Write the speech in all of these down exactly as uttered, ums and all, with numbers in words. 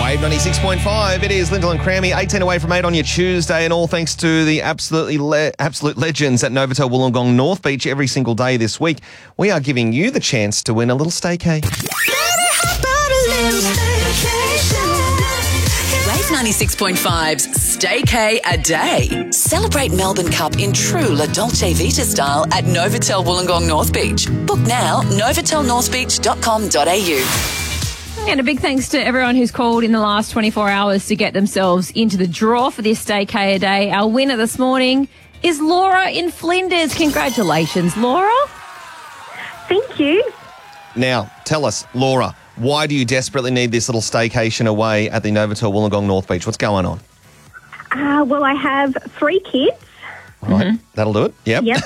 Wave ninety-six point five. It is Lyndall and Crammy, eighteen away from eight on your Tuesday, and all thanks to the absolutely le- absolute legends at Novotel Wollongong North Beach every single day this week. We are giving you the chance to win a little staycay. Wave ninety-six point five's Staycay a Day. Celebrate Melbourne Cup in true La Dolce Vita style at Novotel Wollongong North Beach. Book now, novotel north beach dot com dot a u. And a big thanks to everyone who's called in the last twenty-four hours to get themselves into the draw for this Staycay a Day. Our winner this morning is Laura in Flinders. Congratulations, Laura. Thank you. Now, tell us, Laura, why do you desperately need this little staycation away at the Novotel Wollongong North Beach? What's going on? Uh, well, I have three kids. Right, mm-hmm. That'll do it. Yep. Yep.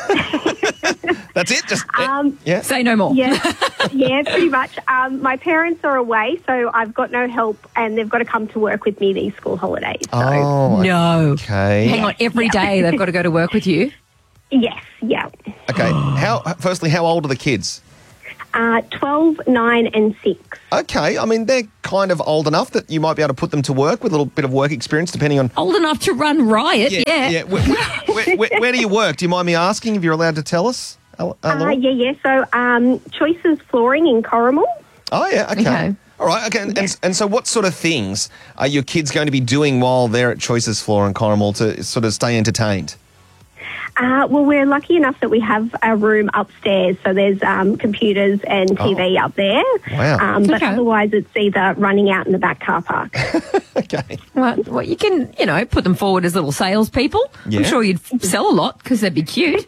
That's it? Just um, yeah. Say no more. Yeah, yeah, pretty much. Um, my parents are away, so I've got no help, and they've got to come to work with me these school holidays. So. Oh, no. Okay. Hang on, every Yeah. day they've got to go to work with you? Yes, yeah. Okay. How? Firstly, how old are the kids? Uh, twelve, nine, and six. Okay. I mean, they're kind of old enough that you might be able to put them to work with a little bit of work experience, depending on... Old enough to run riot, yeah. Yeah. yeah. Where, where, where, where do you work? Do you mind me asking if you're allowed to tell us? Uh, Uh, yeah, yeah. So, um, Choices Flooring in Corrimal. Oh, yeah. Okay. Okay. All right. Okay. And, and, and so what sort of things are your kids going to be doing while they're at Choices Floor and Corrimal to sort of stay entertained? Uh, well, we're lucky enough that we have a room upstairs, so there's um, computers and T V Oh. up there. Wow. Um, but Okay. otherwise, it's either running out in the back car park. Okay. Well, well, you can, you know, put them forward as little salespeople. Yeah. I'm sure you'd sell a lot because they'd be cute.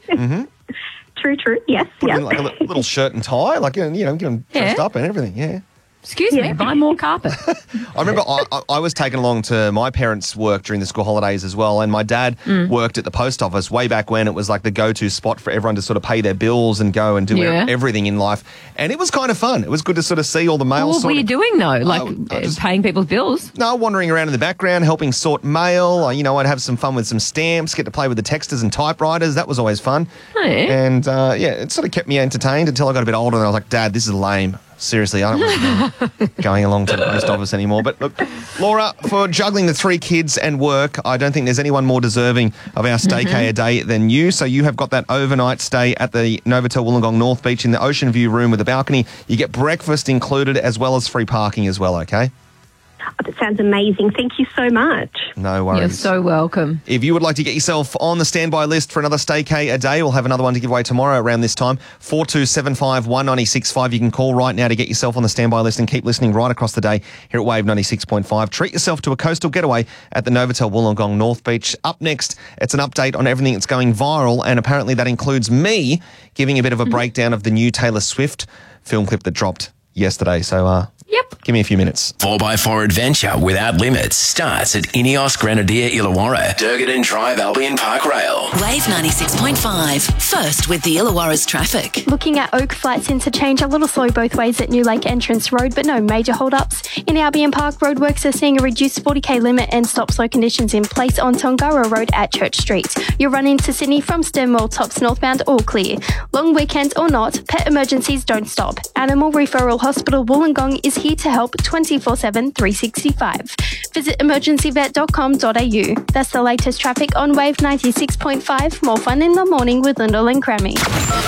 True, true. Yes, Put yeah. in like a li- little shirt and tie, like, you know, get them dressed Yeah. up and everything, yeah. Excuse me, Yeah. buy more carpet. I remember I, I- I was taken along to my parents' work during the school holidays as well, and my dad Mm. worked at the post office way back when it was like the go-to spot for everyone to sort of pay their bills and go and do Yeah. e- everything in life. And it was kind of fun. It was good to sort of see all the mail. What were sort you of- doing though? Like I uh, just- paying people's bills? No, wandering around in the background, helping sort mail. Uh, You know, I'd have some fun with some stamps, get to play with the texters and typewriters. That was always fun. Oh, yeah. And, uh, yeah, it sort of kept me entertained until I got a bit older and I was like, Dad, this is lame. Seriously, I don't want to be going along to the post office anymore. But look, Laura, for juggling the three kids and work, I don't think there's anyone more deserving of our staycay a day than you. So you have got that overnight stay at the Novotel Wollongong North Beach in the Ocean View room with a balcony. You get breakfast included as well as free parking as well, okay? Oh, that sounds amazing. Thank you so much. No worries. You're so welcome. If you would like to get yourself on the standby list for another Staycay a day, we'll have another one to give away tomorrow around this time. four two seven five, one nine six five. You can call right now to get yourself on the standby list and keep listening right across the day here at Wave ninety-six point five. Treat yourself to a coastal getaway at the Novotel Wollongong North Beach. Up next, it's an update on everything that's going viral, and apparently that includes me giving a bit of a breakdown of the new Taylor Swift film clip that dropped yesterday. So, uh, Yep. give me a few minutes. four by four adventure without limits starts at Ineos Grenadier Illawarra, Durgadin Drive Albion Park Rail. Wave ninety-six point five. First with the Illawarra's traffic. Looking at Oak Flights interchange, a little slow both ways at New Lake Entrance Road, but no major hold-ups. In Albion Park, roadworks are seeing a reduced forty k limit and stop-slow conditions in place on Tongara Road at Church Street. You'll run into Sydney from Stenwell Tops northbound, all clear. Long weekends or not, pet emergencies don't stop. Animal Referral Hospital Wollongong is here to help twenty-four seven, three sixty-five. Visit emergency vet dot com dot a u. That's the latest traffic on Wave ninety-six point five. More fun in the morning with Lyndall and Crammy.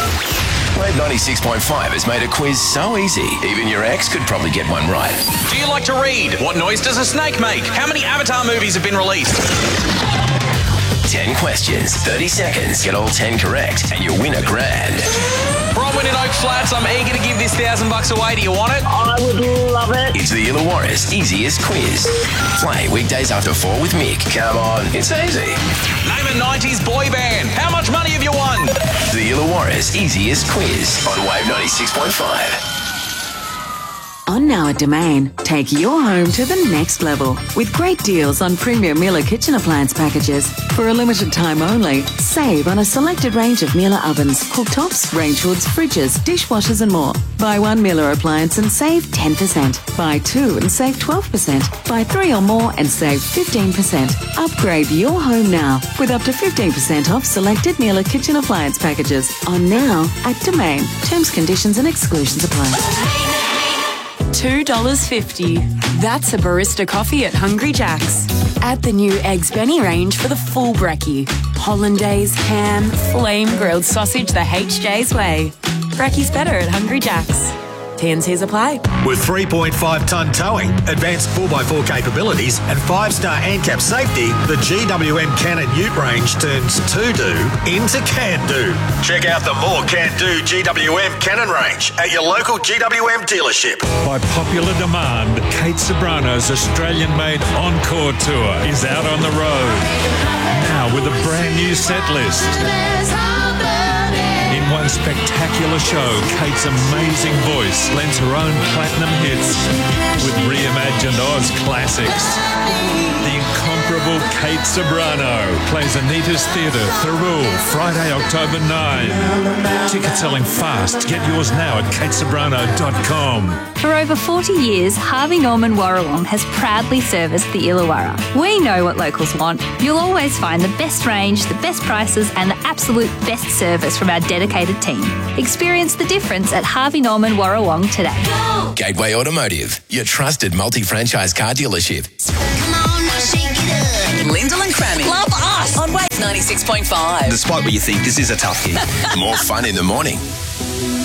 Wave ninety-six point five has made a quiz so easy, even your ex could probably get one right. Do you like to read? What noise does a snake make? How many Avatar movies have been released? ten questions, thirty seconds, get all ten correct, and you'll win a grand. Bronwyn in Oak Flats, I'm eager to give this thousand bucks away. Do you want it? I would love it. It's the Illawarra's easiest quiz. Play weekdays after four with Mick. Come on, it's easy. Name a nineties boy band. How much money have you won? The Illawarra's easiest quiz on Wave ninety-six point five. On now at Domain, take your home to the next level with great deals on premium Miele kitchen appliance packages. For a limited time only, save on a selected range of Miele ovens, cooktops, range hoods, fridges, dishwashers and more. Buy one Miele appliance and save ten percent. Buy two and save twelve percent. Buy three or more and save fifteen percent. Upgrade your home now with up to fifteen percent off selected Miele kitchen appliance packages. On now at Domain. Terms, conditions and exclusions apply. two dollars fifty. That's a barista coffee at Hungry Jack's. Add the new Eggs Benny range for the full brekkie. Hollandaise, ham, flame grilled sausage the H J's way. Brekkie's better at Hungry Jack's. T and C's apply. With three point five tonne towing, advanced four by four capabilities and five star ANCAP safety, the G W M Cannon Ute range turns to-do into can-do. Check out the more can-do G W M Cannon range at your local G W M dealership. By popular demand, Kate Sobrano's Australian-made Encore Tour is out on the road. Now with a brand new set list. In one spectacular show, Kate's amazing voice lends her own platinum hits with reimagined Oz classics. The incomparable Kate Sobrano plays Anita's Theatre, Thirroul, Friday, October ninth. Tickets selling fast. Get yours now at kate sobrano dot com. For over forty years, Harvey Norman Warrawong has proudly serviced the Illawarra. We know what locals want. You'll always find the best range, the best prices and the absolute best service from our dedicated team. Experience the difference at Harvey Norman Warrawong today. Gateway Automotive, your trusted multi-franchise car dealership. Lyndall and Crammy. Love us on Wave ninety-six point five. Despite what you think, this is a tough gig. More fun in the morning.